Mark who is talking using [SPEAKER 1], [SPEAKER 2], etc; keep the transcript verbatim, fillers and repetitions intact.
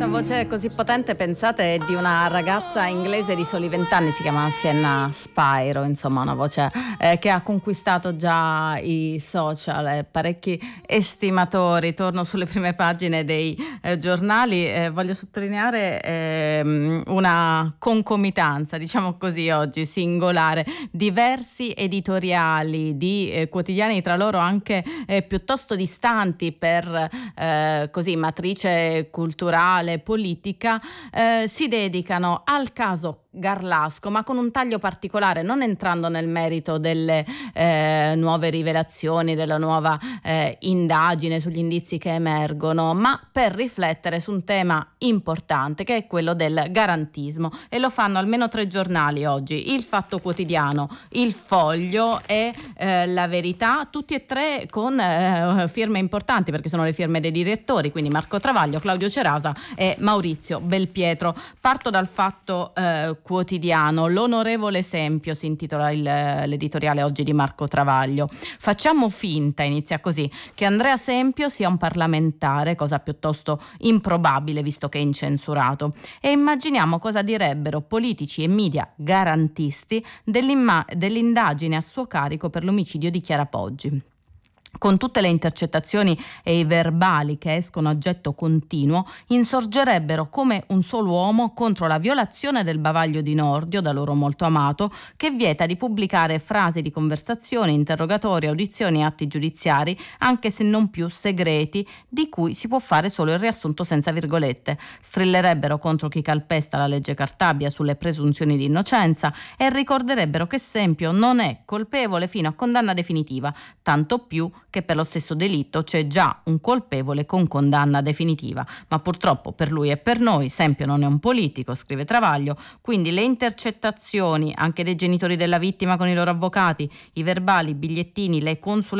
[SPEAKER 1] Questa voce così potente, pensate, è di una ragazza inglese di soli vent'anni, si chiama Sienna Spiro, insomma una voce eh, che ha conquistato già i social, eh, parecchi estimatori. Torno sulle prime pagine dei eh, giornali, eh, voglio sottolineare eh, una concomitanza, diciamo così oggi, singolare, diversi editoriali di eh, quotidiani tra loro anche eh, piuttosto distanti per eh, così matrice culturale, politica, eh, si dedicano al caso Garlasco, ma con un taglio particolare, non entrando nel merito delle eh, nuove rivelazioni, della nuova eh, indagine sugli indizi che emergono, ma per riflettere su un tema importante che è quello del garantismo, e lo fanno almeno tre giornali oggi: Il Fatto Quotidiano, Il Foglio e eh, La Verità, tutti e tre con eh, firme importanti, perché sono le firme dei direttori, quindi Marco Travaglio, Claudio Cerasa e Maurizio Belpietro. Parto dal Fatto eh, Quotidiano. L'onorevole esempio si intitola il, l'editoriale oggi di Marco Travaglio. Facciamo finta, inizia così, che Andrea Sempio sia un parlamentare, cosa piuttosto improbabile visto che è incensurato, e immaginiamo cosa direbbero politici e media garantisti dell'indagine a suo carico per l'omicidio di Chiara Poggi. Con tutte le intercettazioni e i verbali che escono a getto continuo, insorgerebbero come un solo uomo contro la violazione del bavaglio di Nordio, da loro molto amato, che vieta di pubblicare frasi di conversazioni, interrogatori, audizioni e atti giudiziari, anche se non più segreti, di cui si può fare solo il riassunto senza virgolette. Strillerebbero contro chi calpesta la legge Cartabia sulle presunzioni di innocenza e ricorderebbero che Sempio non è colpevole fino a condanna definitiva, tanto più che per lo stesso delitto c'è già un colpevole con condanna definitiva. Ma purtroppo per lui e per noi Sempio non è un politico, scrive Travaglio, quindi le intercettazioni anche dei genitori della vittima con i loro avvocati, i verbali, i bigliettini, le consulenze